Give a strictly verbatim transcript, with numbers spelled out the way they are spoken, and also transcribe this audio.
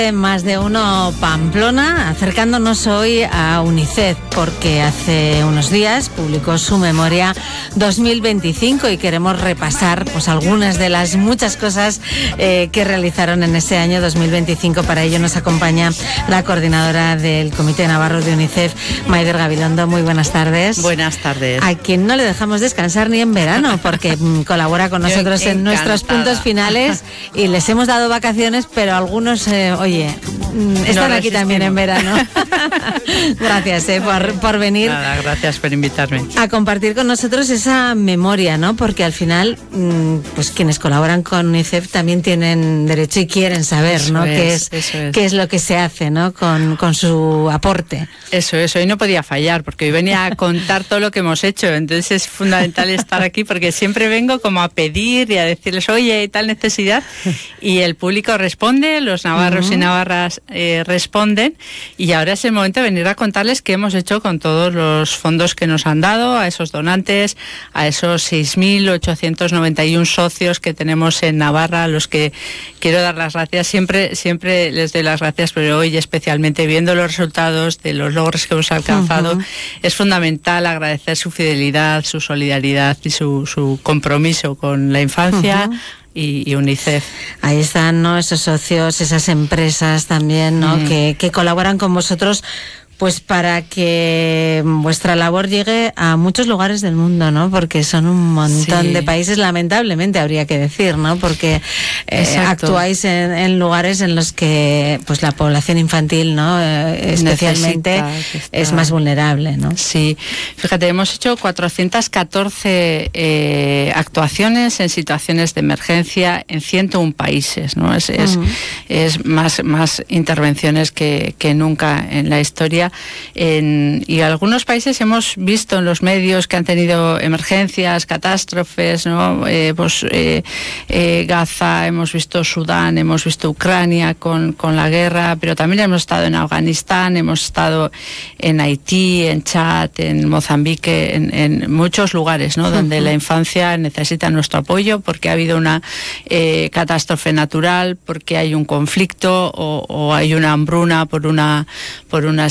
Más de uno Pamplona, acercándonos hoy a UNICEF, porque hace unos días publicó su memoria dos mil veinticinco y queremos repasar pues algunas de las muchas cosas eh, que realizaron en ese año dos mil veinticinco. Para ello nos acompaña la coordinadora del Comité Navarro de UNICEF, Maider Gabilondo. Muy buenas tardes. Buenas tardes. A quien no le dejamos descansar ni en verano, porque colabora con nosotros en nuestros puntos finales y les hemos dado vacaciones, pero algunos, eh, oye, están no aquí también en verano. Gracias eh, por, por venir. Nada, gracias por invitarme. A compartir con nosotros esa memoria, ¿no? Porque al final, pues quienes colaboran con UNICEF también tienen derecho y quieren saber, eso ¿no? Es, qué es, es qué es lo que se hace, ¿no? Con, con su aporte. Eso, eso. Hoy no podía fallar, porque hoy venía a contar todo lo que hemos hecho. Entonces es fundamental estar aquí, porque siempre vengo como a pedir y a decirles, oye, hay tal necesidad, y el público responde, los navarros uh-huh. y navarras eh, responden, y ahora es el momento de venir a contarles qué hemos hecho con todos los fondos que nos han dado, a esos donantes, a esos seis mil ochocientos noventa y uno socios que tenemos en Navarra, a los que quiero dar las gracias. Siempre, siempre les doy las gracias, pero hoy especialmente viendo los resultados de los logros que hemos alcanzado, uh-huh. es fundamental agradecer su fidelidad, su solidaridad y su, su compromiso con la infancia. Uh-huh. Y, y UNICEF. Ahí están, ¿no? Esos socios, esas empresas también, ¿no? Mm. Que, que colaboran con vosotros, pues para que vuestra labor llegue a muchos lugares del mundo, ¿no? Porque son un montón sí. de países, lamentablemente habría que decir, ¿no? Porque eh, actuáis en, en lugares en los que pues la población infantil, ¿no? Eh, especialmente es más vulnerable, ¿no? Sí. Fíjate, hemos hecho cuatrocientas catorce eh, actuaciones en situaciones de emergencia en ciento uno países, ¿no? Es, es, mm. es más, más intervenciones que, que nunca en la historia. En, y algunos países hemos visto en los medios que han tenido emergencias, catástrofes, ¿no? Eh, pues eh, eh, Gaza, hemos visto Sudán, hemos visto Ucrania con, con la guerra, pero también hemos estado en Afganistán, hemos estado en Haití, en Chad, en Mozambique, en, en muchos lugares, ¿no? Donde la infancia necesita nuestro apoyo porque ha habido una eh, catástrofe natural, porque hay un conflicto o, o hay una hambruna por una por una